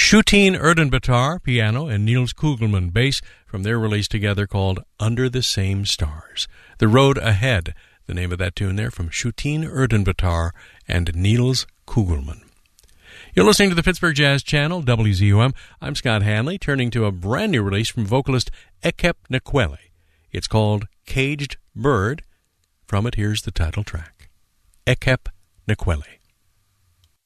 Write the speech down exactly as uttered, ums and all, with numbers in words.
Shooteen Erdenbatar, piano, and Niels Kugelman, bass, from their release together called Under the Same Stars. The Road Ahead, the name of that tune there, from Shooteen Erdenbatar and Niels Kugelman. You're listening to the Pittsburgh Jazz Channel, W Z U M. I'm Scott Hanley, turning to a brand new release from vocalist Ekep Nkwele. It's called Caged Bird. From it, here's the title track. Ekep Nkwele.